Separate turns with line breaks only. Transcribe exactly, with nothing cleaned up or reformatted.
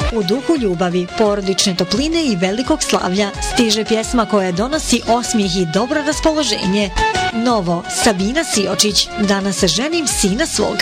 U duhu ljubavi, porodične topline i velikog slavlja stiže pjesma koja donosi osmijeh i dobro raspoloženje. Novo, Sabina Siočić, danas se ženim sina svog.